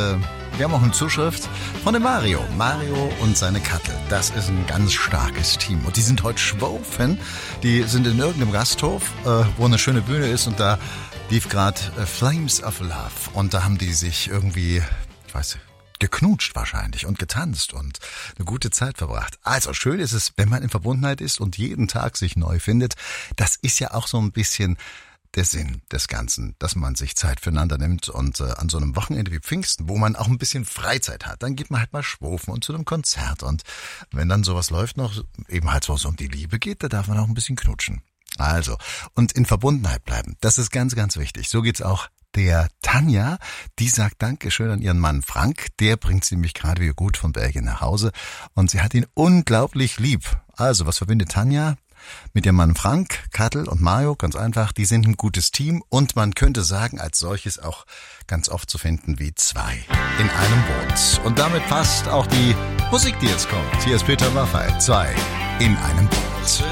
wir haben auch eine Zuschrift von dem Mario. Mario und seine Kattel. Das ist ein ganz starkes Team. Und die sind heute schwofen. Die sind in irgendeinem Gasthof, wo eine schöne Bühne ist. Und da lief gerade Flames of Love. Und da haben die sich irgendwie, ich weiß nicht, geknutscht wahrscheinlich und getanzt und eine gute Zeit verbracht. Also schön ist es, wenn man in Verbundenheit ist und jeden Tag sich neu findet. Das ist ja auch so ein bisschen der Sinn des Ganzen, dass man sich Zeit füreinander nimmt und an so einem Wochenende wie Pfingsten, wo man auch ein bisschen Freizeit hat, dann geht man halt mal schwofen und zu einem Konzert. Und wenn dann sowas läuft noch, eben halt so um die Liebe geht, da darf man auch ein bisschen knutschen. Also, und in Verbundenheit bleiben, das ist ganz, ganz wichtig. So geht's auch der Tanja, die sagt Dankeschön an ihren Mann Frank, der bringt sie nämlich gerade wieder gut von Belgien nach Hause und sie hat ihn unglaublich lieb. Also, was verbindet Tanja mit ihrem Mann Frank, Kattel und Mario? Ganz einfach, die sind ein gutes Team und man könnte sagen, als solches auch ganz oft zu finden wie zwei in einem Boot. Und damit passt auch die Musik, die jetzt kommt. Hier ist Peter Maffay, zwei in einem Boot.